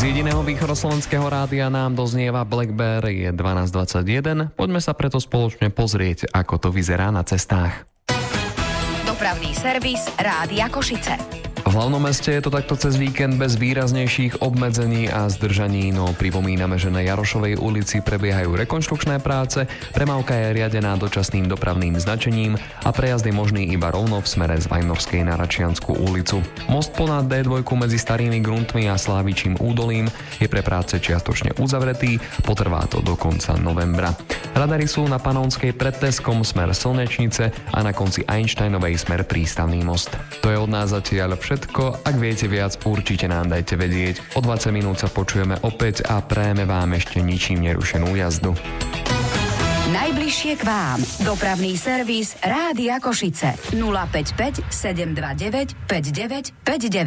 jediného východoslovenského rádia nám doznieva Black Bear, je 12:21. Poďme sa preto spoločne pozrieť, ako to vyzerá na cestách. Dopravný servis Rádia Košice. V hlavnom meste je to takto cez víkend bez výraznejších obmedzení a zdržaní, no pripomíname, že na Jarošovej ulici prebiehajú rekonštrukčné práce, premávka je riadená dočasným dopravným značením a prejazd je možný iba rovno v smere z Vajnorskej na Račiansku ulicu. Most ponad D2 medzi Starými Gruntmi a Slávičím údolím je pre práce čiastočne uzavretý, potrvá to do konca novembra. Radary sú na Panonskej pred Teskom smer Slnečnice a na konci Einsteinovej smer Prístavný most. To je od nás zatiaľ všetko. Ak viete viac, určite nám dajte vedieť. O 20 minút sa počujeme opäť a prajeme vám ešte ničím nerušenú jazdu. Najbližšie k vám. Dopravný servis Rádia Košice. 055 729 5959.